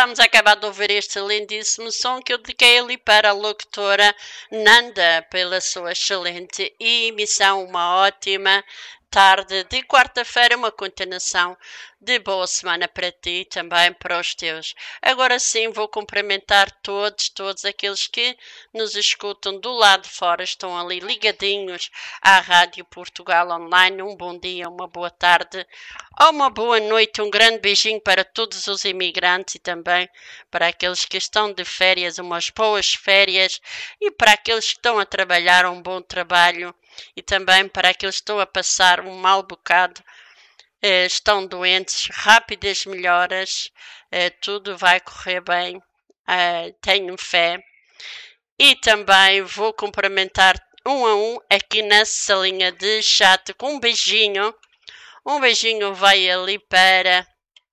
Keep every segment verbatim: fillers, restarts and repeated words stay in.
estamos a acabar de ouvir este lindíssimo som que eu dediquei ali para a locutora Nanda pela sua excelente emissão. Uma ótima tarde de quarta-feira, uma continuação de boa semana para ti e também para os teus. Agora sim vou cumprimentar todos, todos aqueles que nos escutam do lado de fora, estão ali ligadinhos à Rádio Portugal Online. Um bom dia, uma boa tarde ou uma boa noite, um grande beijinho para todos os imigrantes e também para aqueles que estão de férias, umas boas férias, e para aqueles que estão a trabalhar, um bom trabalho, e também para aqueles que estão a passar um mau bocado, eh, estão doentes, rápidas melhoras, eh, tudo vai correr bem, eh, tenho fé. E também vou cumprimentar um a um aqui na salinha de chat com um beijinho. Um beijinho vai ali para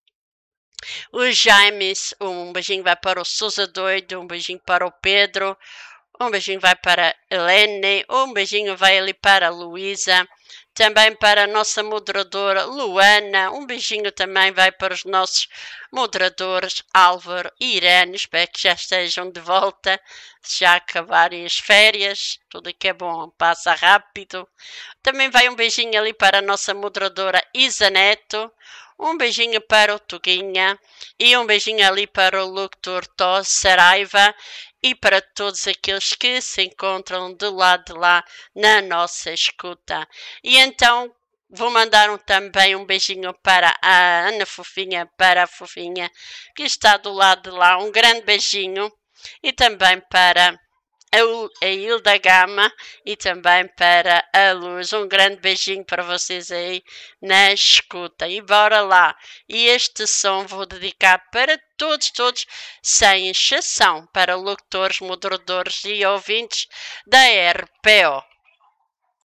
o Jaimes, um beijinho vai para o Sousa Doido, um beijinho para o Pedro, um beijinho vai para a Helene, um beijinho vai ali para a Luísa, também para a nossa moderadora Luana, um beijinho também vai para os nossos moderadores Álvaro e Irene, espero que já estejam de volta, já acabarem as férias, tudo que é bom passa rápido. Também vai um beijinho ali para a nossa moderadora Isa Neto, um beijinho para o Tuguinha e um beijinho ali para o locutor Tó Saraiva e para todos aqueles que se encontram do lado de lá na nossa escuta. E então vou mandar um, também um beijinho para a Ana Fofinha, para a Fofinha que está do lado de lá, um grande beijinho, e também para a Hilda Gama e também para a Luz. Um grande beijinho para vocês aí na escuta. E bora lá. E este som vou dedicar para todos, todos, sem exceção, para locutores, moderadores e ouvintes da R P O.